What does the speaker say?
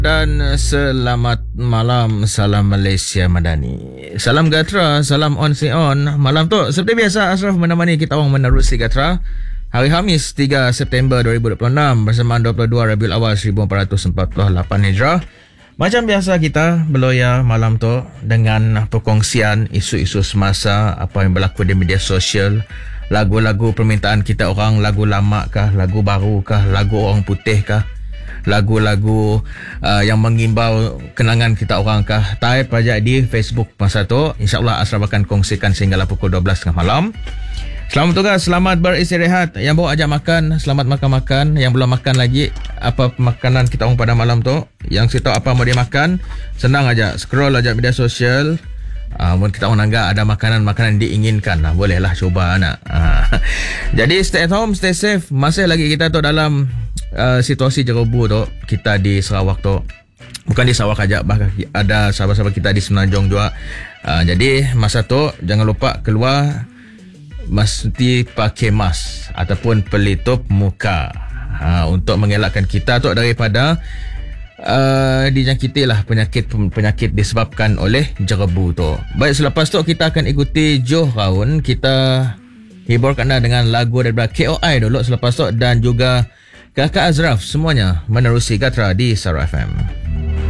Dan selamat malam, salam Malaysia Madani. Salam Gatra, salam on si on. Malam tu seperti biasa Ashraf menemani kita orang menerusi Gatra. Hari Khamis 3 September 2026 bersamaan 22 Rabiul Awal 1448 Hijrah. Macam biasa kita beloya malam tu dengan perkongsian isu-isu semasa, apa yang berlaku di media sosial, lagu-lagu permintaan kita orang, lagu lama kah, lagu baru kah, lagu orang putih kah, lagu-lagu yang mengimbau kenangan kita orang kah. Type aja di Facebook masa tu. InsyaAllah Ashraf akan kongsikan sehinggalah pukul 12 tengah malam. Selamat tugas, selamat beristirahat. Yang bawa ajak makan, selamat makan-makan. Yang belum makan lagi, apa makanan kita orang pada malam tu, yang saya tahu apa mau dia makan, senang aja, scroll aja media sosial. Mungkin kita orang nanggak ada makanan-makanan diinginkan, bolehlah coba nak. Jadi stay at home, stay safe. Masih lagi kita tu dalam situasi jerobu tu, kita di Sarawak tu. Bukan di Sarawak aja, bahkan ada sahabat-sahabat kita di Semenanjung juga. Jadi masa tu jangan lupa keluar mesti pakai mask ataupun pelitup muka untuk mengelakkan kita tu daripada dijangkiti lah penyakit disebabkan oleh jerebu tu. Baik, selepas tu kita akan ikuti Joe Round. Kita hiburkan anda dengan lagu daripada KOI dulu selepas tu, dan juga Kakak Azraf. Semuanya menerusi Gatra di Sarawak FM.